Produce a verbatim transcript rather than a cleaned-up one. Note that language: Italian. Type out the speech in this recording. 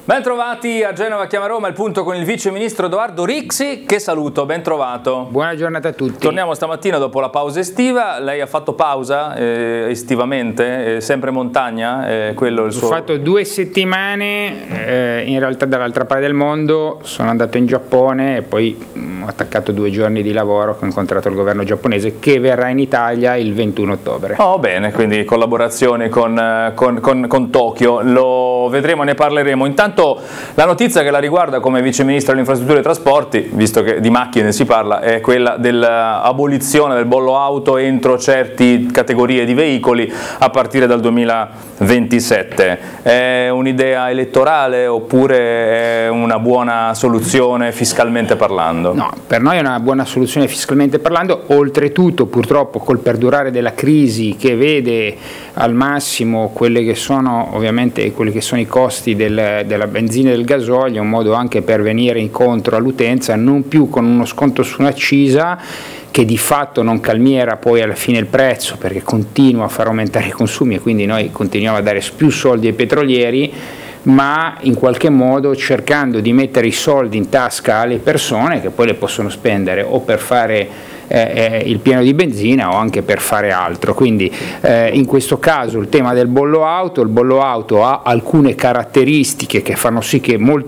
Ben trovati a Genova Chiama Roma, il punto con il vice ministro Edoardo Rixi, che saluto, ben trovato. Buona giornata a tutti. Torniamo stamattina dopo la pausa estiva. Lei ha fatto pausa eh, estivamente, eh, sempre montagna, eh, quello il Ho suo... fatto due settimane, eh, in realtà dall'altra parte del mondo, sono andato in Giappone e poi mh, ho attaccato due giorni di lavoro, ho incontrato il governo giapponese che verrà in Italia il ventuno ottobre. Oh bene, quindi collaborazione con, con, con, con Tokyo, lo vedremo, ne parleremo. Intanto la notizia che la riguarda come vice ministro delle infrastrutture e trasporti, visto che di macchine si parla, è quella dell'abolizione del bollo auto entro certe categorie di veicoli a partire dal duemilaventisette. È un'idea elettorale oppure è una buona soluzione fiscalmente parlando? No, per noi è una buona soluzione fiscalmente parlando, oltretutto purtroppo col perdurare della crisi che vede al massimo quelle che sono ovviamente quelli che sono i costi del, della benzina e del gasolio, è un modo anche per venire incontro all'utenza, non più con uno sconto su un'accisa che di fatto non calmiera poi alla fine il prezzo perché continua a far aumentare i consumi e quindi noi continuiamo a dare più soldi ai petrolieri, ma in qualche modo cercando di mettere i soldi in tasca alle persone che poi le possono spendere o per fare eh, il pieno di benzina o anche per fare altro. Quindi eh, in questo caso il tema del bollo auto, il bollo auto ha alcune caratteristiche che fanno sì che molti